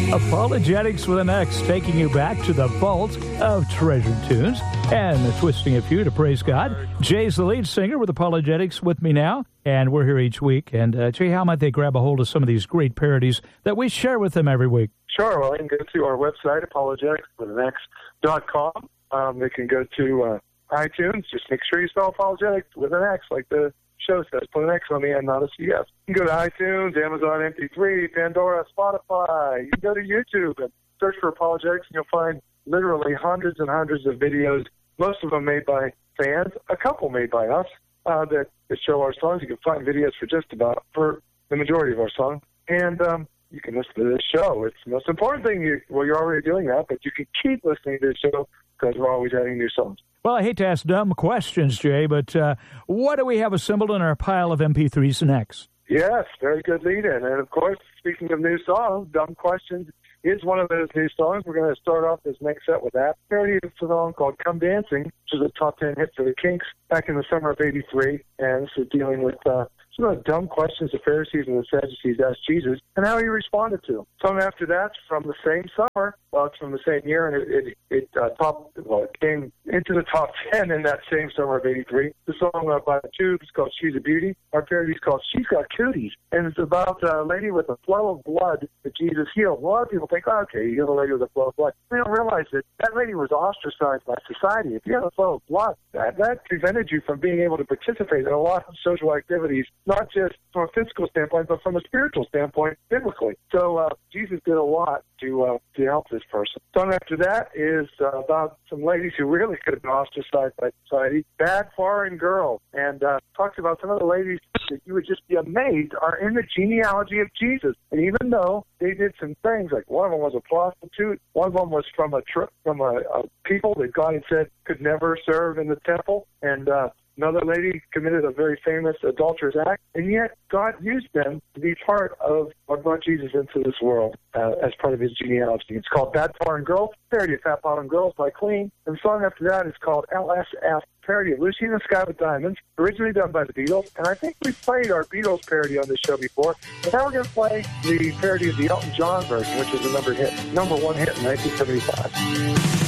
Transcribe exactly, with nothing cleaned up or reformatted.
Apologetics with an X, taking you back to the vault of treasured tunes and twisting a few to praise God. Jay's the lead singer with Apologetics with me now, and we're here each week. And uh, Jay, how might they grab a hold of some of these great parodies that we share with them every week? Sure. Well, they can go to our website, apologetics with an X dot com. Um, they can go to uh, iTunes. Just make sure you spell apologetics with an X, like the show says. Put an X on the end, not a C S. You can go to iTunes, Amazon M P three, Pandora, Spotify. You can go to YouTube and search for Apologetics, and you'll find literally hundreds and hundreds of videos, most of them made by fans, a couple made by us, uh, that, that show our songs. You can find videos for just about, for the majority of our songs. And um, you can listen to this show. It's the most important thing. You, well, you're already doing that, but you can keep listening to this show because we're always adding new songs. Well, I hate to ask dumb questions, Jay, but uh, what do we have assembled in our pile of M P threes and X? Yes, very good lead-in. And, of course, speaking of new songs, Dumb Questions is one of those new songs. We're going to start off this next set with that. Parody of a song called Come Dancing, which is a top ten hit for the Kinks back in the summer of eighty-three. And this is dealing with uh, some of the dumb questions the Pharisees and the Sadducees asked Jesus and how he responded to them. Song after that's from the same summer. Well, it's from the same year, and it it, it uh, top well, it came into the top ten in that same summer of eighty-three. The song uh, by the Tubes is called She's a Beauty. Our parody is called She's Got Cooties, and it's about a lady with a flow of blood that Jesus healed. A lot of people think, oh, okay, you heal a lady with a flow of blood. They don't realize that that lady was ostracized by society. If you have a flow of blood, that, that prevented you from being able to participate in a lot of social activities, not just from a physical standpoint, but from a spiritual standpoint, biblically. So uh, Jesus did a lot to uh, to help this person. Song after that is uh, about some ladies who really could have been ostracized by society, Bad Foreign Girls, and uh, talks about some of the ladies that you would just be amazed are in the genealogy of Jesus. And even though they did some things, like one of them was a prostitute, one of them was from a tri- from a, a people that God had said could never serve in the temple, and uh, another lady committed a very famous adulterous act, and yet God used them to be part of what brought Jesus into this world uh, as part of his genealogy. It's called Bad Foreign Girls, parody of Fat Bottom Girls by Queen. And the song after that is called L S F, parody of Lucy in the Sky with Diamonds, originally done by the Beatles. And I think we played our Beatles parody on this show before, but now we're going to play the parody of the Elton John version, which is the number hit, number one hit in nineteen seventy-five.